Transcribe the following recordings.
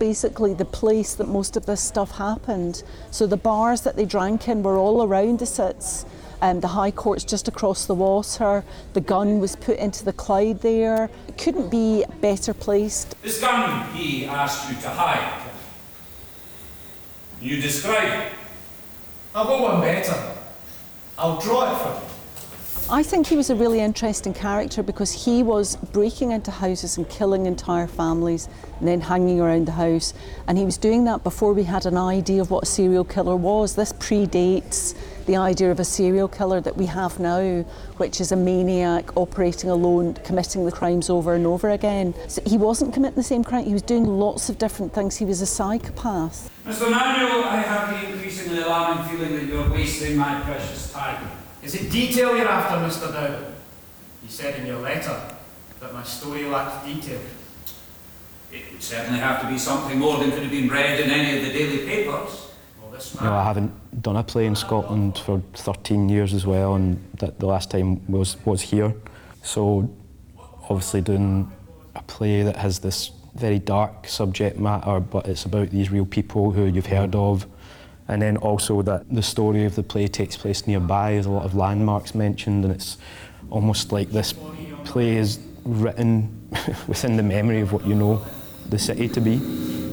basically the place that most of this stuff happened. So the bars that they drank in were all around the Sitz. The High Court's just across the water. The gun was put into the Clyde there. It couldn't be better placed. This gun he asked you to hide. You describe it. I'll go one better. I'll draw it for you. I think he was a really interesting character because he was breaking into houses and killing entire families and then hanging around the house. And he was doing that before we had an idea of what a serial killer was. This predates the idea of a serial killer that we have now, which is a maniac operating alone, committing the crimes over and over again. So he wasn't committing the same crime, he was doing lots of different things. He was a psychopath. Mr. Manuel, I have the increasingly alarming feeling that you're wasting my precious time. Is it detail you're after, Mr. Dowden? You said in your letter that my story lacked detail. It would certainly have to be something more than could have been read in any of the daily papers. Well, this No, I haven't done a play in Scotland for 13 years as well, and the last time was here. So obviously doing a play that has this very dark subject matter, but it's about these real people who you've heard of. And then also that the story of the play takes place nearby. There's a lot of landmarks mentioned, and it's almost like this play is written within the memory of what you know the city to be.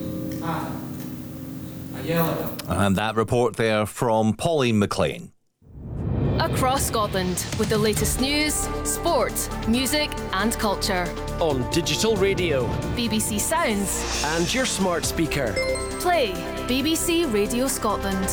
And that report there from Pauline McLean. Across Scotland with the latest news, sport, music and culture. On digital radio, BBC Sounds and your smart speaker. Play BBC Radio Scotland.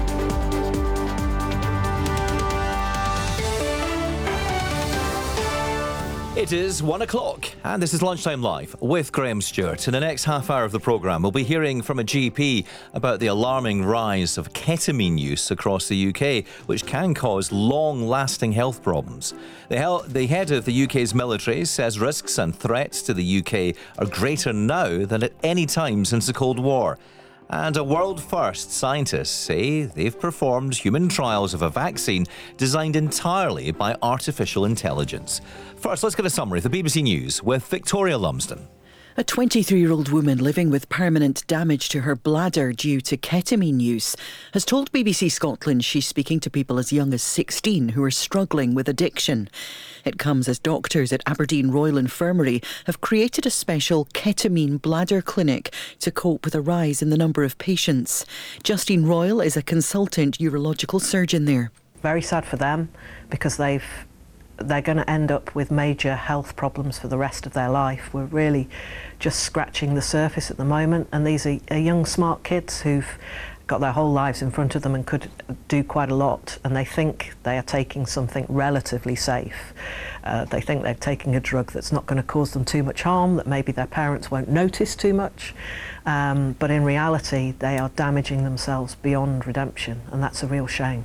It is 1 o'clock, and this is Lunchtime Live with Graham Stewart. In the next half hour of the programme, we'll be hearing from a GP about the alarming rise of ketamine use across the UK, which can cause long-lasting health problems. The head of the UK's military says risks and threats to the UK are greater now than at any time since the Cold War. And a world first, scientists say they've performed human trials of a vaccine designed entirely by artificial intelligence. First, let's get a summary of the BBC News with Victoria Lumsden. A 23-year-old woman living with permanent damage to her bladder due to ketamine use has told BBC Scotland she's speaking to people as young as 16 who are struggling with addiction. It comes as doctors at Aberdeen Royal Infirmary have created a special ketamine bladder clinic to cope with a rise in the number of patients. Justine Royal is a consultant urological surgeon there. Very sad for them because they're going to end up with major health problems for the rest of their life. We're really just scratching the surface at the moment, and these are young, smart kids who've got their whole lives in front of them and could do quite a lot, and they think they are taking something relatively safe. They think they're taking a drug that's not going to cause them too much harm, that maybe their parents won't notice too much, but in reality they are damaging themselves beyond redemption, and that's a real shame.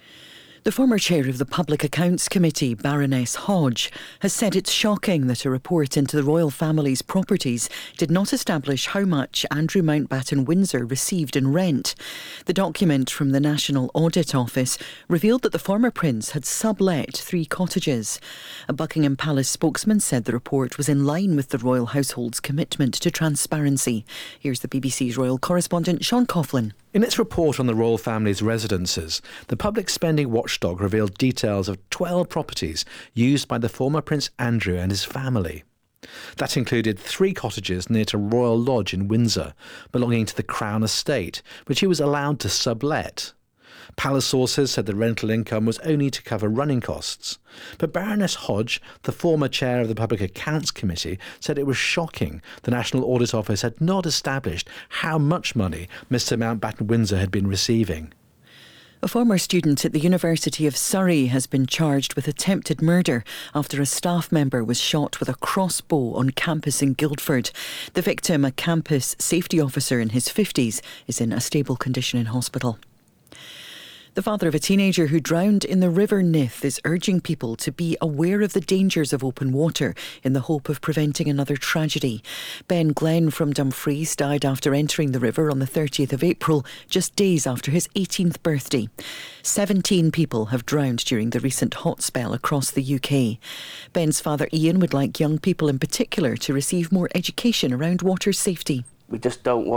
The former chair of the Public Accounts Committee, Baroness Hodge, has said it's shocking that a report into the royal family's properties did not establish how much Andrew Mountbatten Windsor received in rent. The document from the National Audit Office revealed that the former prince had sublet 3 cottages. A Buckingham Palace spokesman said the report was in line with the royal household's commitment to transparency. Here's the BBC's royal correspondent Sean Coughlin. In its report on the royal family's residences, the Public Spending Watchdog revealed details of 12 properties used by the former Prince Andrew and his family. That included 3 cottages near to Royal Lodge in Windsor, belonging to the Crown Estate, which he was allowed to sublet. Palace sources said the rental income was only to cover running costs. But Baroness Hodge, the former chair of the Public Accounts Committee, said it was shocking the National Audit Office had not established how much money Mr Mountbatten Windsor had been receiving. A former student at the University of Surrey has been charged with attempted murder after a staff member was shot with a crossbow on campus in Guildford. The victim, a campus safety officer in his 50s, is in a stable condition in hospital. The father of a teenager who drowned in the River Nith is urging people to be aware of the dangers of open water in the hope of preventing another tragedy. Ben Glenn from Dumfries died after entering the river on the 30th of April, just days after his 18th birthday. 17 people have drowned during the recent hot spell across the UK. Ben's father Ian would like young people in particular to receive more education around water safety. We just don't want